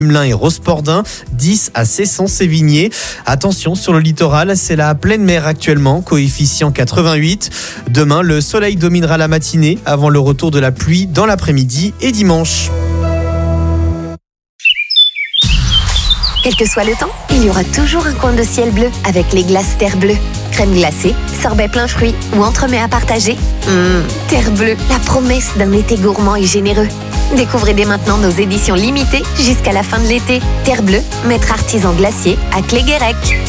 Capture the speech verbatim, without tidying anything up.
Melun et Rospordin, dix à Cesson-Sévigné. Attention sur le littoral, c'est la pleine mer actuellement, coefficient quatre-vingt-huit. Demain, le soleil dominera la matinée avant le retour de la pluie dans l'après-midi et dimanche. Quel que soit le temps, il y aura toujours un coin de ciel bleu avec les glaces Terre Bleue. Crème glacée, sorbet plein fruits ou entremets à partager. Mmh, Terre Bleue, la promesse d'un été gourmand et généreux. Découvrez dès maintenant nos éditions limitées jusqu'à la fin de l'été. Terre Bleue, maître artisan glacier à Cléguérec.